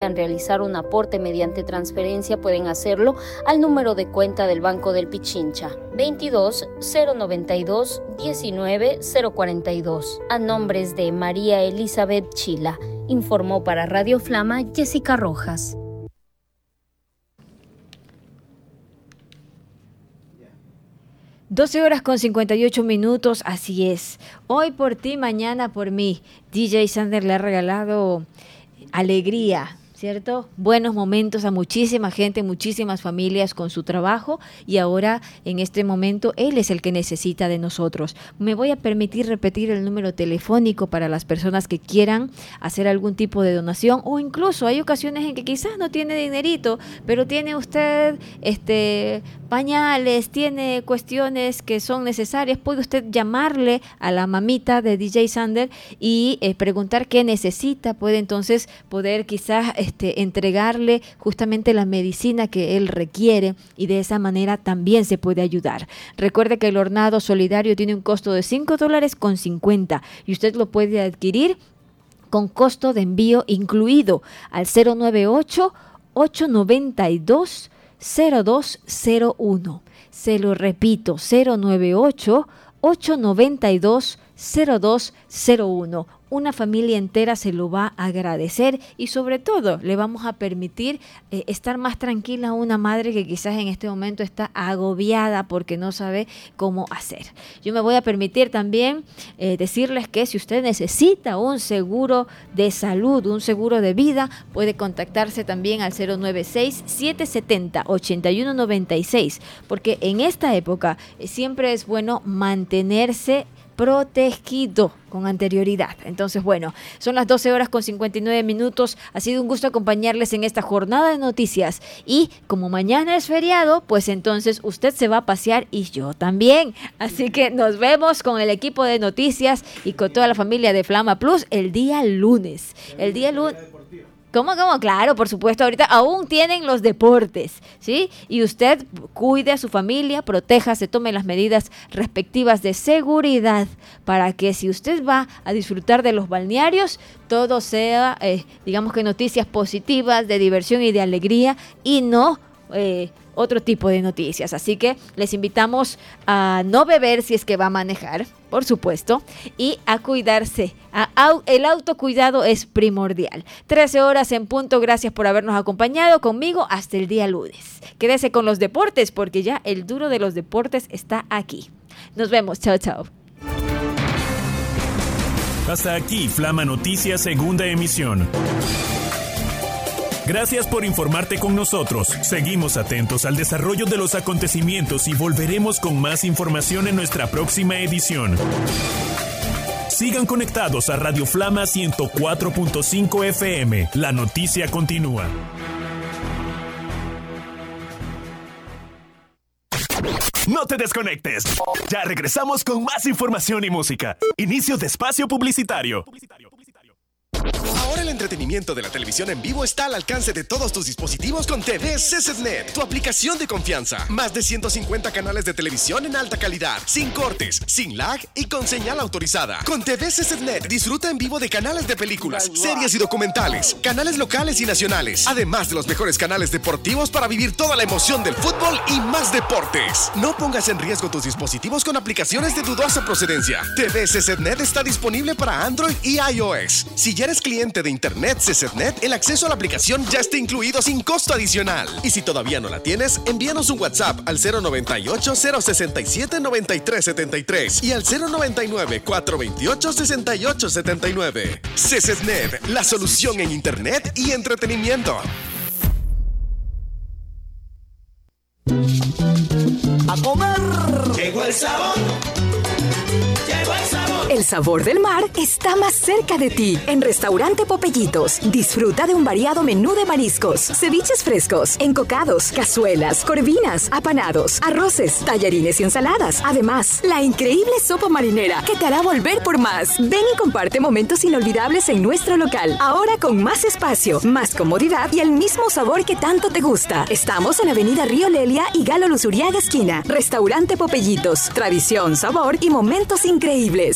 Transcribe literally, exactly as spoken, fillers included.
desean realizar un aporte mediante transferencia, pueden hacerlo al número de cuenta del Banco del Pichincha, veintidós cero noventa y dos diecinueve cero cuarenta y dos, a nombres de María Elizabeth Chila. Informó para Radio Flama Jessica Rojas. doce horas con cincuenta y ocho minutos, así es. Hoy por ti, mañana por mí. D J Sander le ha regalado alegría, ¿cierto? Buenos momentos a muchísima gente, muchísimas familias con su trabajo, y ahora en este momento él es el que necesita de nosotros. Me voy a permitir repetir el número telefónico para las personas que quieran hacer algún tipo de donación, o incluso hay ocasiones en que quizás no tiene dinerito, pero tiene usted este pañales, tiene cuestiones que son necesarias. Puede usted llamarle a la mamita de D J Sander y eh, preguntar qué necesita. Puede entonces poder quizás Este, entregarle justamente la medicina que él requiere, y de esa manera también se puede ayudar. Recuerde que el hornado solidario tiene un costo de cinco dólares con cincuenta y usted lo puede adquirir con costo de envío incluido al cero nueve ocho, ocho nueve dos, cero dos cero uno. Se lo repito, cero nueve ocho, ocho nueve dos, cero dos cero uno. Una familia entera se lo va a agradecer, y sobre todo le vamos a permitir eh, estar más tranquila a una madre que quizás en este momento está agobiada porque no sabe cómo hacer. Yo me voy a permitir también eh, decirles que si usted necesita un seguro de salud, un seguro de vida, puede contactarse también al cero nueve seis, siete siete cero, ocho uno nueve seis, porque en esta época eh, siempre es bueno mantenerse protegido con anterioridad. Entonces, bueno, son las doce horas con cincuenta y nueve minutos. Ha sido un gusto acompañarles en esta jornada de noticias, y como mañana es feriado, pues entonces usted se va a pasear y yo también. Así que nos vemos con el equipo de noticias y con toda la familia de Flama Plus el día lunes. El día lunes. ¿Cómo, cómo? Claro, por supuesto, ahorita aún tienen los deportes, ¿sí? Y usted cuide a su familia, protéjase, tome las medidas respectivas de seguridad para que si usted va a disfrutar de los balnearios, todo sea, eh, digamos que noticias positivas, de diversión y de alegría, y no eh, otro tipo de noticias. Así que les invitamos a no beber si es que va a manejar, por supuesto, y a cuidarse. A, a, el autocuidado es primordial. trece horas en punto. Gracias por habernos acompañado conmigo hasta el día lunes. Quédese con los deportes, porque ya el duro de los deportes está aquí. Nos vemos. Chao, chao. Hasta aquí Flama Noticias, segunda emisión. Gracias por informarte con nosotros. Seguimos atentos al desarrollo de los acontecimientos y volveremos con más información en nuestra próxima edición. Sigan conectados a Radio Flama ciento cuatro punto cinco F M. La noticia continúa. No te desconectes. Ya regresamos con más información y música. Inicio de espacio publicitario. Ahora el entretenimiento de la televisión en vivo está al alcance de todos tus dispositivos con T V C Z N E T, tu aplicación de confianza. Más de ciento cincuenta canales de televisión en alta calidad, sin cortes, sin lag y con señal autorizada. Con T V C Z N E T disfruta en vivo de canales de películas, series y documentales, canales locales y nacionales, además de los mejores canales deportivos para vivir toda la emoción del fútbol y más deportes. No pongas en riesgo tus dispositivos con aplicaciones de dudosa procedencia. T V C Z N E T está disponible para Android y iOS. Si ya eres cliente de Internet C Z N E T, el acceso a la aplicación ya está incluido sin costo adicional. Y si todavía no la tienes, envíanos un WhatsApp al cero noventa y ocho, cero sesenta y siete, noventa y tres setenta y tres y al cero noventa y nueve, cuatrocientos veintiocho, sesenta y ocho setenta y nueve. C Z N E T, la solución en Internet y entretenimiento. ¡A comer! ¡Llegó el sabor! ¡Llegó el sabor! El sabor del mar está más cerca de ti. En Restaurante Popellitos, disfruta de un variado menú de mariscos, ceviches frescos, encocados, cazuelas, corvinas, apanados, arroces, tallarines y ensaladas. Además, la increíble sopa marinera que te hará volver por más. Ven y comparte momentos inolvidables en nuestro local. Ahora con más espacio, más comodidad y el mismo sabor que tanto te gusta. Estamos en Avenida Río Lelia y Galo Luzuriaga esquina. Restaurante Popellitos. Tradición, sabor y momentos increíbles.